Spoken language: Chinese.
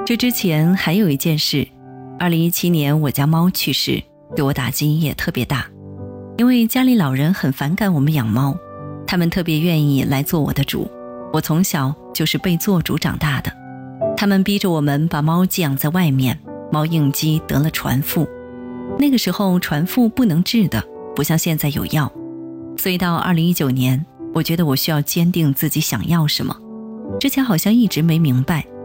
这之前还有一件事，2017年我家猫去世，对我打击也特别大。因为家里老人很反感我们养猫，他们特别愿意来做我的主，我从小就是被做主长大的。他们逼着我们把猫寄养在外面，猫应激得了传腹，那个时候传腹不能治的，不像现在有药。所以到2019年，我觉得我需要坚定自己想要什么，之前好像一直没明白，